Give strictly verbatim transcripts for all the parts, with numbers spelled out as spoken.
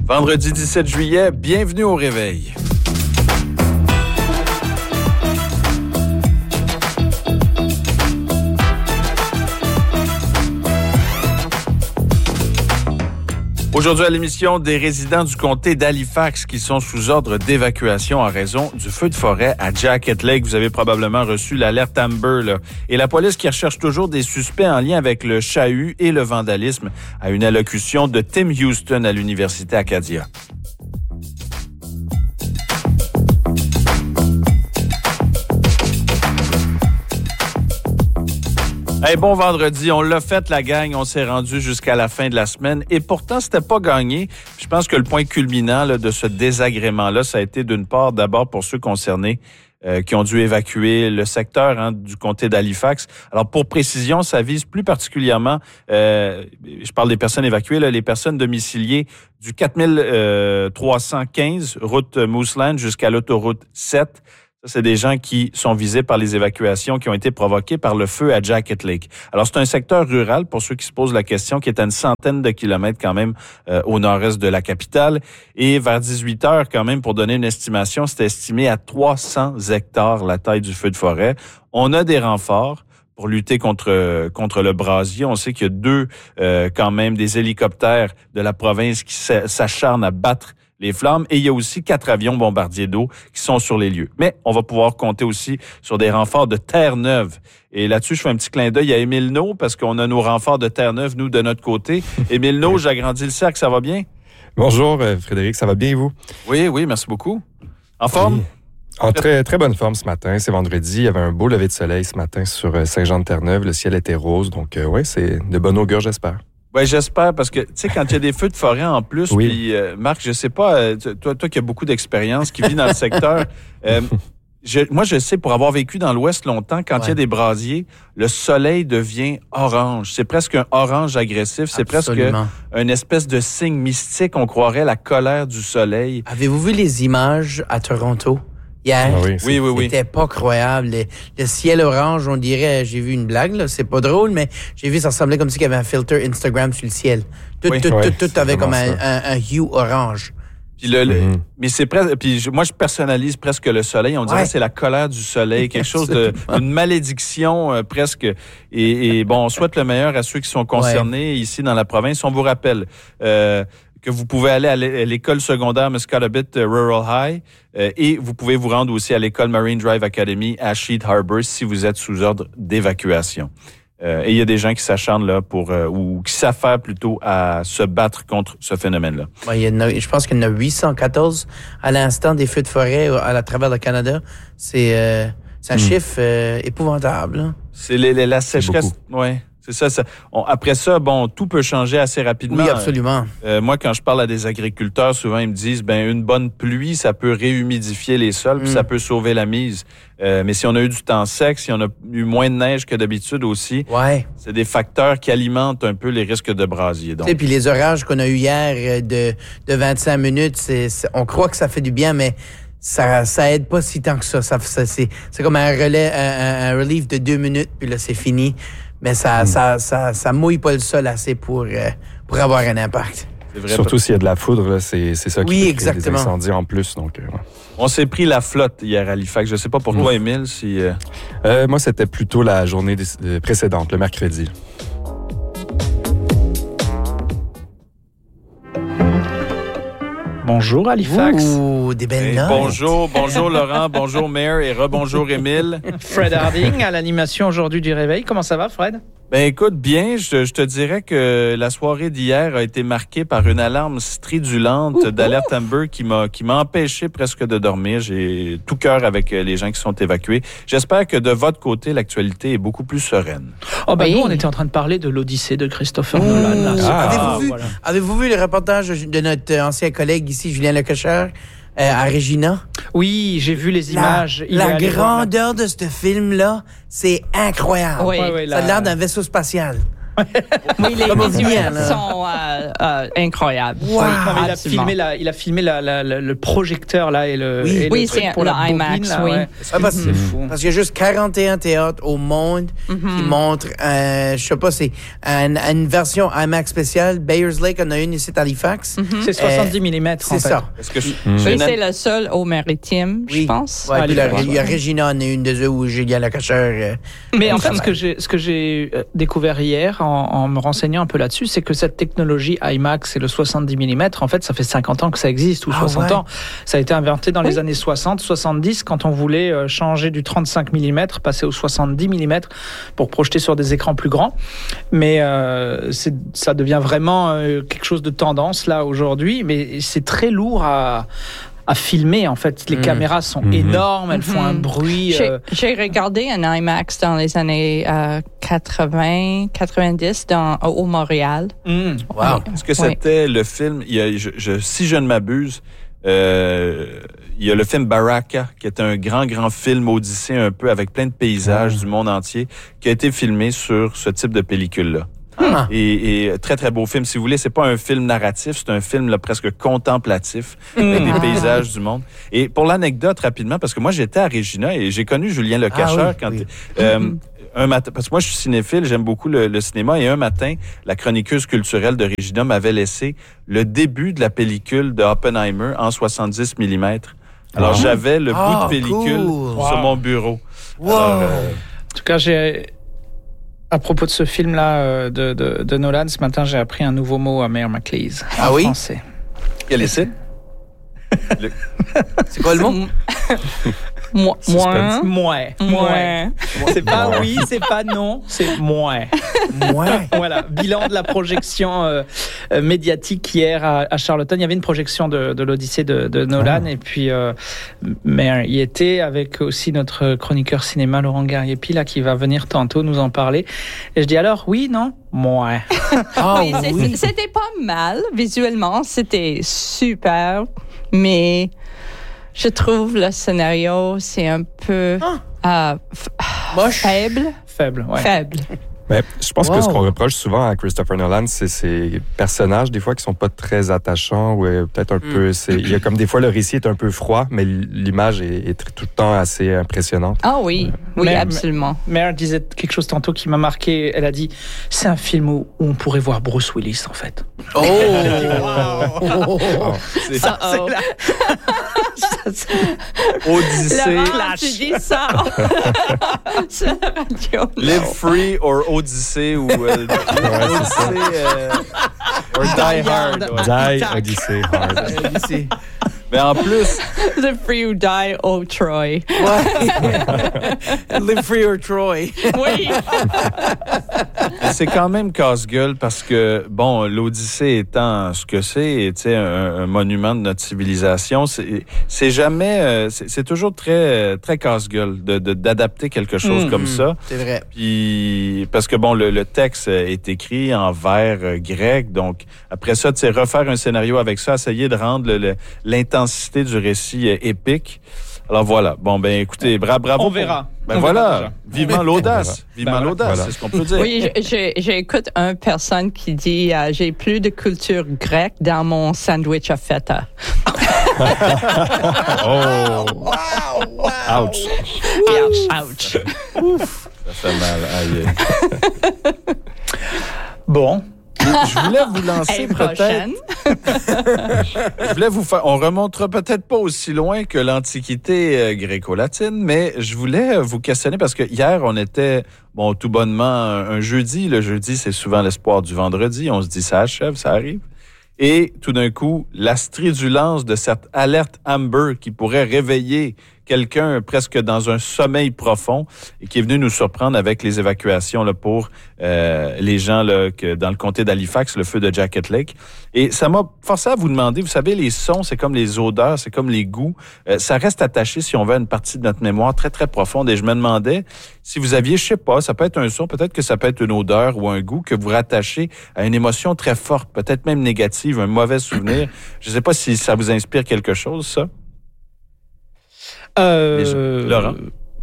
Vendredi dix-sept juillet, bienvenue au Réveil. Aujourd'hui à l'émission, des résidents du comté d'Halifax qui sont sous ordre d'évacuation en raison du feu de forêt à Jacket Lake. Vous avez probablement reçu l'alerte Amber, là. Et la police qui recherche toujours des suspects en lien avec le chahut et le vandalisme à une allocution de Tim Houston à l'Université Acadia. Hey, bon vendredi, on l'a fait la gang, on s'est rendu jusqu'à la fin de la semaine et pourtant c'était pas gagné. Je pense que le point culminant là, de ce désagrément-là, ça a été d'une part d'abord pour ceux concernés euh, qui ont dû évacuer le secteur hein, du comté d'Halifax. Alors pour précision, ça vise plus particulièrement, euh, je parle des personnes évacuées, là, les personnes domiciliées du quatre mille trois cent quinze route Mooseland jusqu'à l'autoroute sept. C'est des gens qui sont visés par les évacuations qui ont été provoquées par le feu à Jacket Lake. Alors, c'est un secteur rural, pour ceux qui se posent la question, qui est à une centaine de kilomètres quand même euh, au nord-est de la capitale. Et vers dix-huit heures, quand même, pour donner une estimation, c'est estimé à trois cents hectares la taille du feu de forêt. On a des renforts pour lutter contre contre le brasier. On sait qu'il y a deux, euh, quand même, des hélicoptères de la province qui s'acharnent à battre les flammes. Et il y a aussi quatre avions bombardiers d'eau qui sont sur les lieux. Mais on va pouvoir compter aussi sur des renforts de Terre-Neuve. Et là-dessus, je fais un petit clin d'œil à Émile No, parce qu'on a nos renforts de Terre-Neuve, nous, de notre côté. Émile No, j'agrandis le cercle, ça va bien? Bonjour, Frédéric, ça va bien et vous? Oui, oui, merci beaucoup. En forme? Oui. En très, très bonne forme ce matin. C'est vendredi. Il y avait un beau lever de soleil ce matin sur Saint-Jean-de-Terre-Neuve. Le ciel était rose. Donc, euh, oui, c'est de bonne augure, j'espère. Oui, j'espère, parce que, tu sais, quand il y a des feux de forêt en plus, oui. puis euh, Marc, je sais pas, euh, toi, toi qui as beaucoup d'expérience, qui vit dans le secteur, euh, je, moi, je sais, pour avoir vécu dans l'Ouest longtemps, quand ouais. il y a des brasiers, le soleil devient orange. C'est presque un orange agressif. C'est Absolument. presque une espèce de signe mystique. On croirait la colère du soleil. Avez-vous vu les images à Toronto? Hier, ah oui, oui, oui, oui. C'était pas croyable. Le, le ciel orange, on dirait, j'ai vu une blague, là, c'est pas drôle, mais j'ai vu, ça ressemblait comme si il y avait un filtre Instagram sur le ciel. Tout, oui. tout, ouais, tout, tout avait comme un, un, un hue orange. Puis le, le, mm-hmm. mais c'est presque, puis je, moi je personnalise presque le soleil. On dirait ouais. que c'est la colère du soleil, quelque chose de, une malédiction euh, presque. Et, et bon, on souhaite le meilleur à ceux qui sont concernés ouais. ici dans la province. On vous rappelle. Euh, que vous pouvez aller à l'école secondaire Muscatobit Rural High euh, et vous pouvez vous rendre aussi à l'école Marine Drive Academy à Sheet Harbor si vous êtes sous ordre d'évacuation. Euh, et il y a des gens qui s'acharnent là pour euh, ou qui s'affairent plutôt à se battre contre ce phénomène-là. Ouais, il y en a, je pense qu'il y en a huit cent quatorze à l'instant des feux de forêt à, à travers le Canada. C'est, euh, c'est un mmh. chiffre euh, épouvantable. Hein? C'est les, les, la sécheresse. Ouais. C'est ça. ça on, après ça, bon, tout peut changer assez rapidement. Oui, absolument. Euh, moi, quand je parle à des agriculteurs, souvent, ils me disent, ben une bonne pluie, ça peut réhumidifier les sols, mm. puis ça peut sauver la mise. Euh, mais si on a eu du temps sec, si on a eu moins de neige que d'habitude aussi, ouais. c'est des facteurs qui alimentent un peu les risques de brasier. Et puis les orages qu'on a eu hier de, de vingt-cinq minutes, c'est, c'est, on croit que ça fait du bien, mais ça ça aide pas si tant que ça. ça, ça c'est, c'est comme un relais, un, un relief de deux minutes, puis là, c'est fini. Mais ça, mmh. ça, ça, ça mouille pas le sol assez pour, euh, pour avoir un impact. C'est vrai, surtout s'il y a de la foudre, là, c'est, c'est ça qui oui, peut exactement. créer des incendies en plus. Donc, euh, ouais. On s'est pris la flotte hier à Halifax. Je sais pas pour mmh. toi, Émile, si... Euh... Euh, moi, c'était plutôt la journée des, précédente, le mercredi. Bonjour Halifax. Ouh, des belles hey, notes. Bonjour, bonjour Laurent, bonjour Mayor et rebonjour Émile. Fred Harding à l'animation aujourd'hui du Réveil. Comment ça va, Fred? Ben écoute, bien, je, je te dirais que la soirée d'hier a été marquée par une alarme stridulante Ouh, d'alerte Amber qui m'a qui m'a empêché presque de dormir. J'ai tout cœur avec les gens qui sont évacués. J'espère que de votre côté, l'actualité est beaucoup plus sereine. Oh ben oui. Nous, on était en train de parler de l'Odyssée de Christopher mmh. Nolan. Ah, avez-vous, vu, voilà. avez-vous vu le reportage de notre ancien collègue ici, Julien Lecocher? Euh, à Regina. Oui, j'ai vu les images. La, la grandeur de ce film-là, c'est incroyable. Oui, oui, ça a la... l'air d'un vaisseau spatial. Oui, les Comme visuels bien, là. sont euh, euh, incroyables. Wow. Oui, Non, mais il a absolument. filmé, la, il a filmé la, la, la- le projecteur là et le, Oui. et le Oui, truc c'est pour le la IMAX, bobine, là, oui. ouais. Ah, parce, C'est fou. parce qu'il y a juste quarante et un théâtres au monde qui montrent, euh, je sais pas, c'est une, une version IMAX spéciale. Bayers Lake en a une ici à Halifax. C'est soixante-dix millimètres. C'est ça. Est-ce que je- Mm. j'ai Oui, une c'est an- le seul au Maritime, je Oui. pense. Ouais, Ah, puis les la- trois, il y a Regina en a une des eux où Julien Lacacheur. euh, Mais en fait, travaille. ce que j'ai, ce que j'ai euh, découvert hier en, en me renseignant un peu là-dessus, c'est que cette technologie IMAX et le soixante-dix millimètres, en fait, ça fait cinquante ans que ça existe, ou Ah soixante ouais. ans. Ça a été inventé dans les Oui. années soixante, soixante-dix, quand on voulait euh, changer du trente-cinq millimètres, passer au soixante-dix millimètres pour projeter sur des écrans plus grands. Mais euh, c'est, ça devient vraiment euh, quelque chose de tendance là aujourd'hui, mais c'est très lourd à à filmer en fait. Les Mm. caméras sont Mhm. énormes, elles font un Mhm. bruit. J'ai euh, j'ai regardé un IMAX dans les années euh, quatre-vingts, quatre-vingt-dix dans, au Montréal. mm. Wow. Est-ce que Oui. c'était le film, il y a, je, je- si je ne m'abuse, euh, il y a le film Baraka, qui est un grand, grand film odyssée un peu avec plein de paysages Ah. du monde entier, qui a été filmé sur ce type de pellicule-là. Ah. Et, et très, très beau film. Si vous voulez, c'est pas un film narratif, c'est un film là, presque contemplatif avec des Ah. paysages du monde. Et pour l'anecdote, rapidement, parce que moi, j'étais à Regina et j'ai connu Julien Lecacheur Ah oui, quand... oui. euh, un matin, parce que moi, je suis cinéphile, j'aime beaucoup le, le cinéma, et un matin, la chroniqueuse culturelle de Regina m'avait laissé le début de la pellicule de Oppenheimer en soixante-dix millimètres. Alors, Wow. j'avais le Ah, bout de pellicule cool. sur Wow. mon bureau. Wow. Alors, euh, En tout cas, j'ai à propos de ce film-là euh, de, de, de Nolan, ce matin, j'ai appris un nouveau mot à Mayor McLeese. Ah en oui? français. quel est-ce? C'est quoi le mot? Moi, moi, Mouais. moi. C'est pas oui, c'est pas non, c'est mouais. Ouais. Voilà, bilan de la projection euh, euh, médiatique hier à, à Charlottetown. Il y avait une projection de, de l'Odyssée de, de Nolan et puis euh, mais il y était avec aussi notre chroniqueur cinéma Laurent Gariepi là qui va venir tantôt nous en parler. Et je dis alors oui, non, mouais. Ah Oui, c'est- oui. c'était pas mal visuellement, c'était super, mais je trouve le scénario c'est un peu euh, f- Moche. faible, Faible, ouais. faible. Mais je pense Wow. que ce qu'on reproche souvent à Christopher Nolan, c'est ces personnages, des fois, qui sont pas très attachants ou euh, peut-être un Mm. peu... c'est- Il y a comme des fois, le récit est un peu froid, mais l'image est, est tr- tout le temps assez impressionnante. Ah oui, oui, Mais- absolument. Mère disait quelque chose tantôt qui m'a marqué. Elle a dit c'est un film où, où on pourrait voir Bruce Willis en fait. Oh! C'est Ça, oh. Odyssée, Laurent, tu dis ça sur la radio. Live Free or Odyssey ou euh, Odyssey euh, or Die Hard. ouais. Die, Odyssey, Hard. Euh, ici. Mais en plus, The Free or Die, oh Troy. Ouais. Live Free or Troy. Oui. c'est quand même casse-gueule parce que, bon, l'Odyssée étant ce que c'est, tu sais, un, un monument de notre civilisation, c'est c'est jamais, euh, c'est c'est toujours très, très casse-gueule de, de- d'adapter quelque chose Mhm. comme ça. C'est vrai. Puis, parce que bon, le, le texte est écrit en vers euh, grec, donc après ça, tu sais, refaire un scénario avec ça, essayer de rendre le- le- l'intensité du récit euh, épique. Alors voilà. Bon, ben écoutez, bra bravo. On pour- verra. Ben On voilà. verra déjà. Vivement l'audace. Vivement Ben voilà. l'audace, Voilà. c'est ce qu'on peut dire. Oui, je- je- j'écoute une personne qui dit euh, j'ai plus de culture grecque dans mon sandwich à feta. Oh! Ouch! Ouch. Ça fait mal. Aïe. Bon, Je voulais vous lancer Et peut-être. prochaine. Je voulais vous faire. On remontera peut-être pas aussi loin que l'Antiquité euh, gréco-latine, mais je voulais euh, vous questionner parce que hier, on était, bon, tout bonnement, un, un jeudi. Le jeudi, c'est souvent l'espoir du vendredi. On se dit, ça achève, ça arrive. Et tout d'un coup, la stridulance de cette alerte Amber qui pourrait réveiller quelqu'un presque dans un sommeil profond et qui est venu nous surprendre avec les évacuations là, pour euh, les gens là, que, dans le comté d'Halifax, le feu de Jacket Lake. Et ça m'a forcé à vous demander, vous savez, les sons, c'est comme les odeurs, c'est comme les goûts. Euh, ça reste attaché, si on veut, à une partie de notre mémoire très, très profonde. Et je me demandais si vous aviez, je sais pas, ça peut être un son, peut-être que ça peut être une odeur ou un goût que vous rattachez à une émotion très forte, peut-être même négative, un mauvais souvenir. Je sais pas si ça vous inspire quelque chose, ça. euh, Laurent?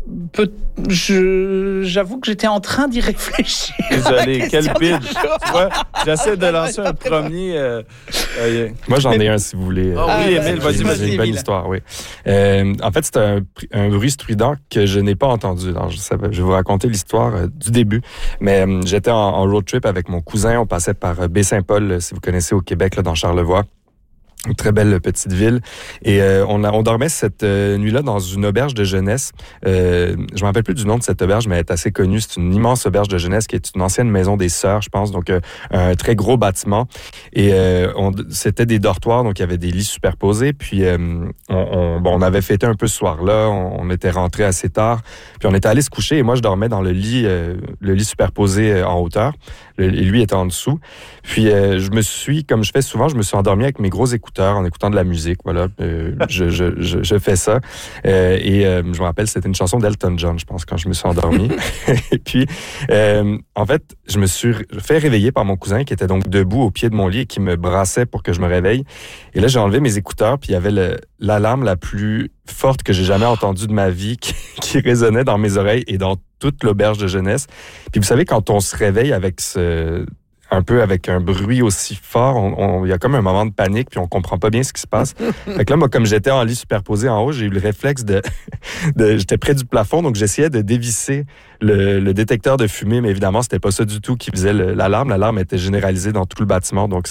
Peu, je, j'avoue que j'étais en train d'y réfléchir. Désolé, quel pitch. Tu vois, j'essaie de lancer un premier. Euh, euh, Moi, j'en ai un, si vous voulez. Ah oui, euh, Émile, vas-y, j'ai- vas-y, J'ai une bonne Émile. histoire, oui. Euh, en fait, c'est un, un bruit strident que je n'ai pas entendu. Alors, je, savais- je vais vous raconter l'histoire euh, du début. Mais euh, j'étais en, en road trip avec mon cousin. On passait par euh, Baie-Saint-Paul, euh, si vous connaissez, au Québec, là, dans Charlevoix. Une très belle petite ville. Et euh, on, a, on dormait cette euh, nuit-là dans une auberge de jeunesse. Euh, je me rappelle plus du nom de cette auberge, mais elle est assez connue. C'est une immense auberge de jeunesse qui est une ancienne maison des sœurs, je pense. Donc, euh, un très gros bâtiment. Et euh, on, c'était des dortoirs, donc il y avait des lits superposés. Puis, euh, on, on, bon, on avait fêté un peu ce soir-là. On, on était rentré assez tard. Puis, on était allé se coucher. Et moi, je dormais dans le lit, euh, le lit superposé euh, en hauteur. Le, et lui était en dessous. Puis, euh, je me suis, comme je fais souvent, je me suis endormi avec mes gros écouteurs en écoutant de la musique. Voilà, euh, je, je, je, je fais ça. Euh, et euh, je me rappelle, c'était une chanson d'Elton John, je pense, quand je me suis endormi. Et puis, euh, en fait, je me suis fait réveiller par mon cousin qui était donc debout au pied de mon lit et qui me brassait pour que je me réveille. Et là, j'ai enlevé mes écouteurs, puis il y avait le, l'alarme la plus forte que j'ai jamais entendue de ma vie qui, qui résonnait dans mes oreilles et dans toute l'auberge de jeunesse. Puis vous savez, quand on se réveille avec ce... un peu avec un bruit aussi fort, on, on, il y a comme un moment de panique, puis on comprend pas bien ce qui se passe. Fait que là, moi, comme j'étais en lit superposé en haut, j'ai eu le réflexe de... de j'étais près du plafond, donc j'essayais de dévisser le, le détecteur de fumée, mais évidemment, c'était pas ça du tout qui faisait le, l'alarme. L'alarme était généralisée dans tout le bâtiment, donc